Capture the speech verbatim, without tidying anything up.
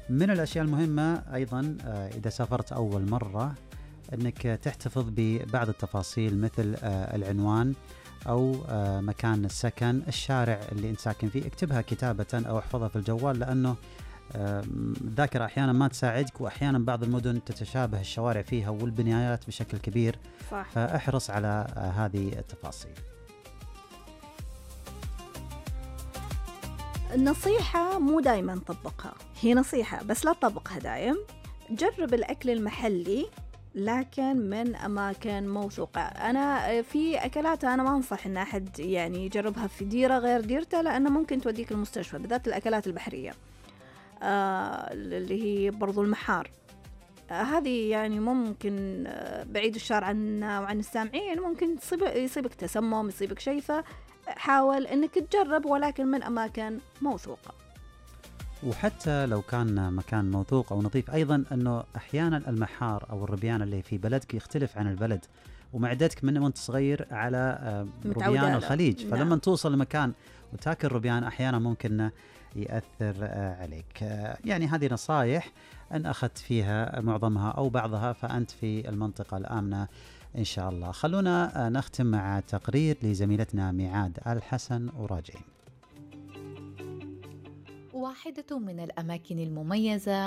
من الأشياء المهمة أيضا إذا سافرت أول مرة أنك تحتفظ ببعض التفاصيل مثل العنوان أو مكان السكن، الشارع اللي أنت ساكن فيه، اكتبها كتابة أو احفظها في الجوال، لأنه الذاكرة أحيانا ما تساعدك، وأحيانا بعض المدن تتشابه الشوارع فيها والبنايات بشكل كبير. صح. فاحرص على هذه التفاصيل. النصيحة مو دايما طبقها، هي نصيحة بس لا تطبقها دايم. جرب الأكل المحلي لكن من أماكن موثوقة. أنا في أكلات أنا ما أنصح إن أحد يعني يجربها في ديرة غير ديرته، لأنه ممكن توديك المستشفى، بالذات الأكلات البحرية آه اللي هي برضو المحار. آه هذه يعني ممكن آه بعيد الشر عنا وعن السامعين، ممكن يصيبك تسمم، يصيبك شيء. فحاول إنك تجرب ولكن من أماكن موثوقة. وحتى لو كان مكان موثوق أو نظيف، أيضا أنه أحيانا المحار أو الربيان اللي في بلدك يختلف عن البلد، ومعدتك من وانت صغير على ربيان الخليج. فلما نعم. توصل لمكان وتاكل ربيان أحيانا ممكن يأثر عليك. يعني هذه نصايح أن أخذت فيها معظمها أو بعضها فأنت في المنطقة الآمنة إن شاء الله. خلونا نختم مع تقرير لزميلتنا ميعاد الحسن وراجعين. واحدة من الأماكن المميزة